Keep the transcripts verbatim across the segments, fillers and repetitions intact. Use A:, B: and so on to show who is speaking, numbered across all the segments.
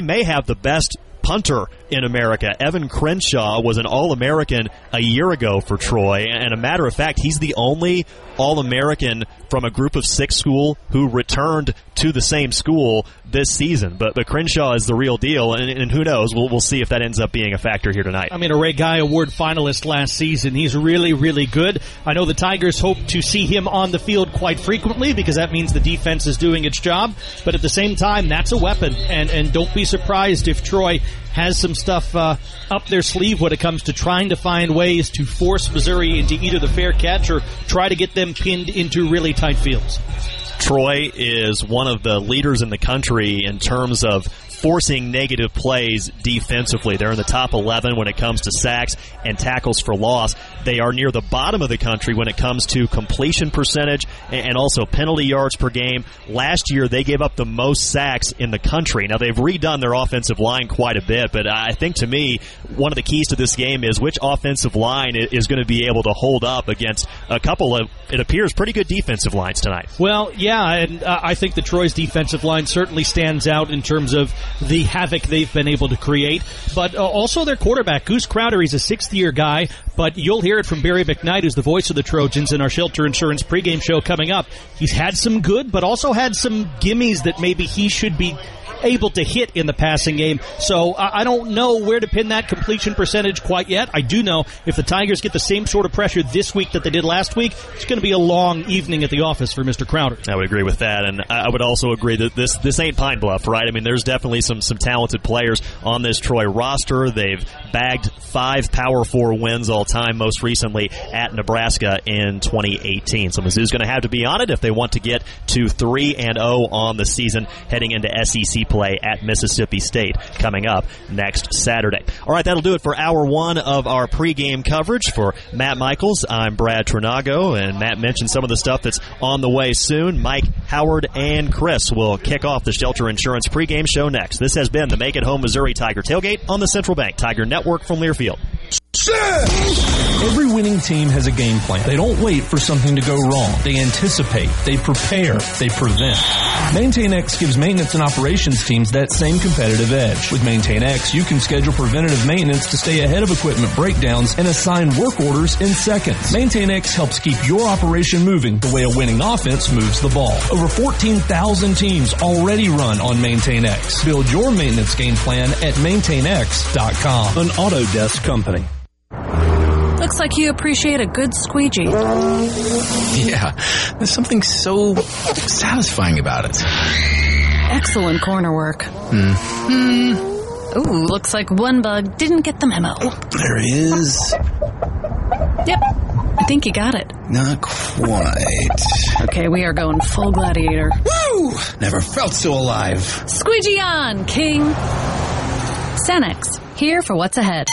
A: may have the best punter in America. Evan Crenshaw was an All-American a year ago for Troy, and a matter of fact, he's the only All-American from a group of six school who returned to the same school this season. But, but Crenshaw is the real deal, and, and who knows? We'll, we'll see if that ends up being a factor here tonight.
B: I mean, a Ray Guy Award finalist last season. He's really, really good. I know the Tigers hope to see him on the field quite frequently because that means the defense is doing its job. But at the same time, that's a weapon, and, and don't be surprised if Troy has some stuff uh, up their sleeve when it comes to trying to find ways to force Missouri into either the fair catch or try to get them pinned into really tight fields.
A: Troy is one of the leaders in the country in terms of forcing negative plays defensively. They're in the top eleven when it comes to sacks and tackles for loss. They are near the bottom of the country when it comes to completion percentage and also penalty yards per game. Last year, they gave up the most sacks in the country. Now, they've redone their offensive line quite a bit, but I think to me, one of the keys to this game is which offensive line is going to be able to hold up against a couple of, it appears, pretty good defensive lines tonight.
B: Well, yeah, and uh, I think that Troy's defensive line certainly stands out in terms of the havoc they've been able to create, but uh, also their quarterback, Goose Crowder. He's a sixth-year guy, but you'll hear it from Barry McKnight, who's the voice of the Trojans in our Shelter Insurance pregame show coming up. He's had some good, but also had some gimmies that maybe he should be able to hit in the passing game. So I don't know where to pin that completion percentage quite yet. I do know if the Tigers get the same sort of pressure this week that they did last week, it's going to be a long evening at the office for Mister Crowder.
A: I would agree with that, and I would also agree that this this ain't Pine Bluff, right? I mean, there's definitely some, some talented players on this Troy roster. They've bagged five Power Four wins all time, most recently at Nebraska in twenty eighteen. So Mizzou's going to have to be on it if they want to get to three and oh on the season heading into S E C play at Mississippi State coming up next Saturday. All right, that'll do it for hour one of our pregame coverage. For Matt Michaels, I'm Brad Trinago, and Matt mentioned some of the stuff that's on the way soon. Mike, Howard, and Chris will kick off the Shelter Insurance pregame show next. This has been the Make It Home Missouri Tiger Tailgate on the Central Bank Tiger Network from Learfield.
C: Every winning team has a game plan. They don't wait for something to go wrong. They anticipate, they prepare, they prevent. MaintainX gives maintenance and operations teams that same competitive edge. With MaintainX, you can schedule preventative maintenance to stay ahead of equipment breakdowns and assign work orders in seconds. MaintainX helps keep your operation moving the way a winning offense moves the ball. Over fourteen thousand teams already run on MaintainX. Build your maintenance game plan at maintain x dot com. An Autodesk company.
D: Looks like you appreciate a good squeegee.
E: Yeah, there's something so satisfying about it.
D: Excellent corner work.
E: Mm.
D: Ooh, looks like one bug didn't get the memo.
E: Oh, there is.
D: Yep, I think you got it.
E: Not quite.
D: Okay, we are going full gladiator.
E: Woo! Never felt so alive.
D: Squeegee on, King. Cenex, here for what's ahead.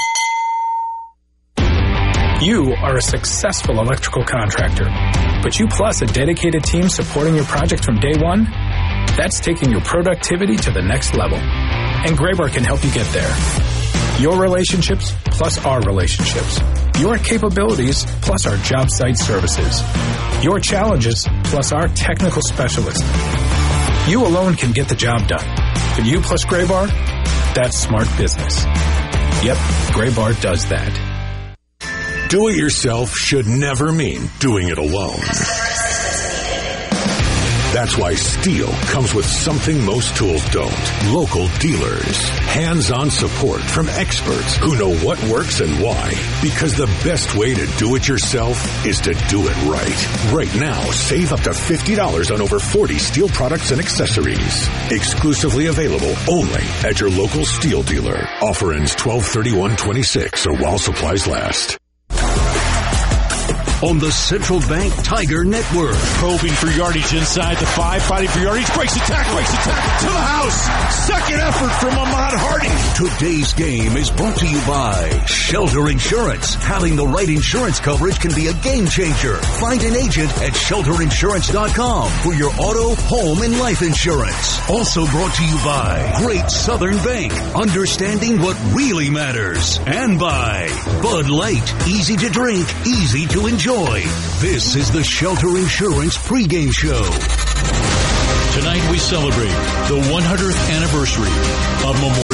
F: You are a successful electrical contractor, but you plus a dedicated team supporting your project from day one? That's taking your productivity to the next level. And Graybar can help you get there. Your relationships plus our relationships. Your capabilities plus our job site services. Your challenges plus our technical specialists. You alone can get the job done. But you plus Graybar, that's smart business. Yep, Graybar does that.
G: Do-it-yourself should never mean doing it alone. That's why Steel comes with something most tools don't. Local dealers. Hands-on support from experts who know what works and why. Because the best way to do it yourself is to do it right. Right now, save up to fifty dollars on over forty Steel products and accessories. Exclusively available only at your local Steel dealer. Offer ends twelve thirty-one twenty-six or while supplies last.
H: On the Central Bank Tiger Network.
I: Probing for yardage inside the five, fighting for yardage, breaks attack, breaks attack, to the house. Second effort from Ahmad Hardy.
H: Today's game is brought to you by Shelter Insurance. Having the right insurance coverage can be a game changer. Find an agent at shelter insurance dot com for your auto, home, and life insurance. Also brought to you by Great Southern Bank. Understanding what really matters. And by Bud Light. Easy to drink, easy to enjoy. This is the Shelter Insurance pregame show.
I: Tonight we celebrate the one hundredth anniversary of Memorial.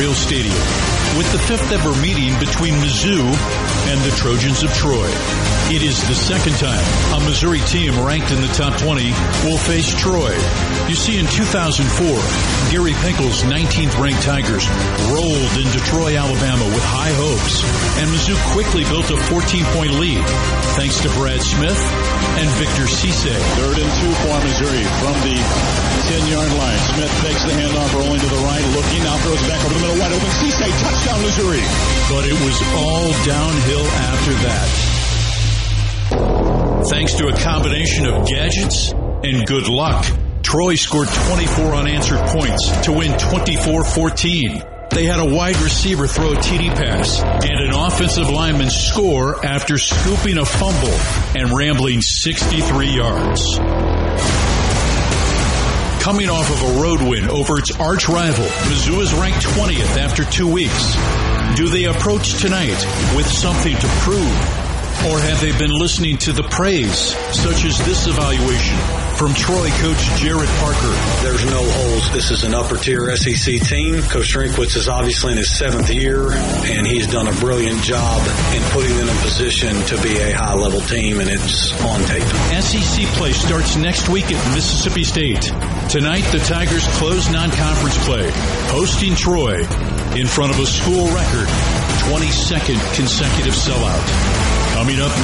I: fifth ever meeting between Mizzou and the Trojans of Troy. It is the second time a Missouri team ranked in the top twenty will face Troy. You see, in two thousand four, Gary Pinkel's nineteenth-ranked Tigers rolled into Troy, Alabama with high hopes, and Mizzou quickly built a fourteen-point lead thanks to Brad Smith and Victor Cisse.
J: Third and two for Missouri from the ten-yard line. Smith takes the handoff, rolling to the right, looking, now throws it back over the middle, wide open. Cisse, touchdown, Missouri.
I: But it was all downhill after that. Thanks to a combination of gadgets and good luck, Troy scored twenty-four unanswered points to win twenty-four fourteen. They had a wide receiver throw a T D pass and an offensive lineman score after scooping a fumble and rambling sixty-three yards. Coming off of a road win over its arch rival, Mizzou is ranked twentieth after two weeks. Do they approach tonight with something to prove? Or have they been listening to the praise, such as this evaluation from Troy coach Jared Parker?
K: There's no holes. This is an upper-tier S E C team. Coach Drinkwitz is obviously in his seventh year, and he's done a brilliant job in putting them in position to be a high-level team, and it's on tape.
I: S E C play starts next week at Mississippi State. Tonight, the Tigers close non-conference play, hosting Troy in front of a school record twenty-second consecutive sellout. Coming up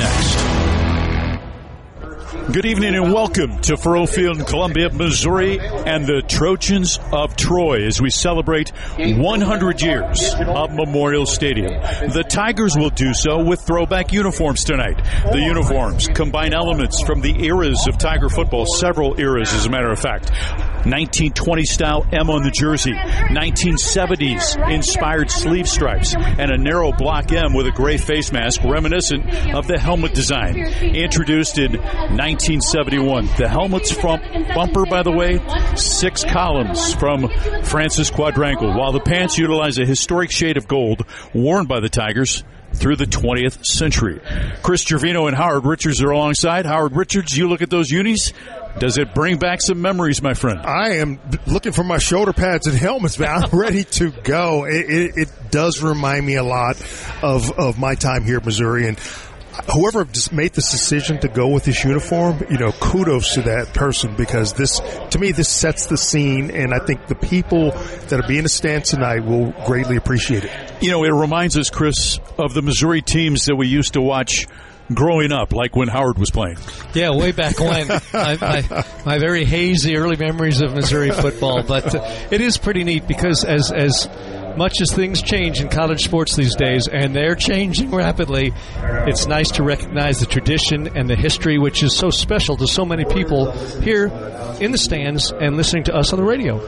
I: next.
J: Good evening and welcome to Faurot Field in Columbia, Missouri, and the Trojans of Troy as we celebrate one hundred years of Memorial Stadium. The Tigers will do so with throwback uniforms tonight. The uniforms combine elements from the eras of Tiger football, several eras as a matter of fact. nineteen twenty style M on the jersey, nineteen seventies inspired sleeve stripes, and a narrow block M with a gray face mask reminiscent of the helmet design introduced in nineteen seventy-one. The helmet's front bumper, by the way, six columns from Francis Quadrangle, while the pants utilize a historic shade of gold worn by the Tigers through the twentieth century. Chris Gervino and Howard Richards are alongside. Howard Richards, you look at those unis. Does it bring back some memories, my friend?
L: I am looking for my shoulder pads and helmets, man. I'm ready to go. It, it, it does remind me a lot of, of my time here at Missouri. And whoever just made this decision to go with this uniform, you know, kudos to that person, because this, to me, this sets the scene. And I think the people that are being in the stands tonight will greatly appreciate it.
J: You know, it reminds us, Chris, of the Missouri teams that we used to watch growing up, like when Howard was playing.
M: Yeah, way back when. I, my, my very hazy early memories of Missouri football. But uh, it is pretty neat because as as much as things change in college sports these days, and they're changing rapidly, it's nice to recognize the tradition and the history, which is so special to so many people here in the stands and listening to us on the radio.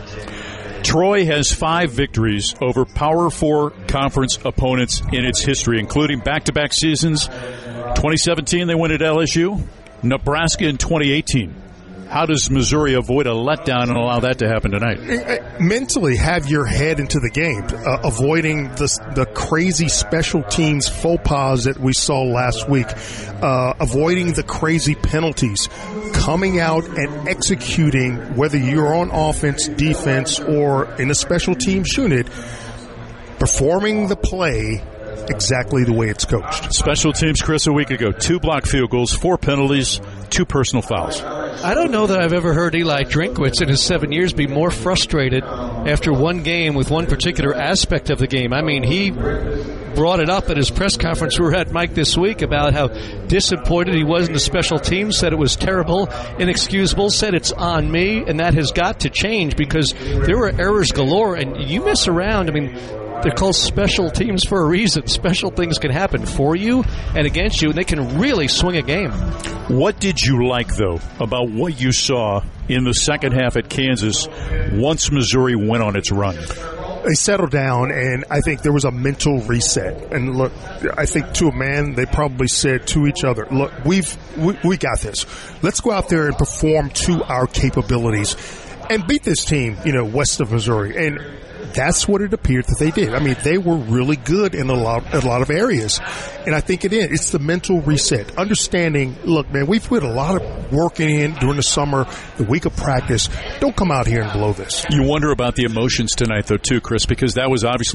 J: Troy has five victories over Power Four conference opponents in its history, including back-to-back seasons. twenty seventeen, they win at L S U. Nebraska in twenty eighteen. How does Missouri avoid a letdown and allow that to happen tonight?
L: Mentally, have your head into the game, uh, avoiding the, the crazy special teams faux pas that we saw last week, uh, avoiding the crazy penalties, coming out and executing, whether you're on offense, defense, or in a special teams unit, performing the play exactly the way it's coached.
J: Special teams, Chris, a week ago, two blocked field goals, four penalties, two personal fouls.
M: I don't know that I've ever heard Eli Drinkwitz in his seven years be more frustrated after one game with one particular aspect of the game. I mean, he brought it up at his press conference we were at, Mike, this week about how disappointed he was in the special teams, said it was terrible, inexcusable, said it's on me, and that has got to change because there were errors galore, and you mess around. I mean, they're called special teams for a reason. Special things can happen for you and against you, and they can really swing a game.
J: What did you like, though, about what you saw in the second half at Kansas once Missouri went on its run?
L: They settled down, and I think there was a mental reset. And look, I think to a man, they probably said to each other, look, we've we, we got this. Let's go out there and perform to our capabilities and beat this team, you know, west of Missouri. And that's what it appeared that they did. I mean, they were really good in a lot, a lot of areas. And I think it is. It's the mental reset. Understanding, look, man, we've put a lot of work in during the summer, the week of practice. Don't come out here and blow this.
J: You wonder about the emotions tonight, though, too, Chris, because that was obviously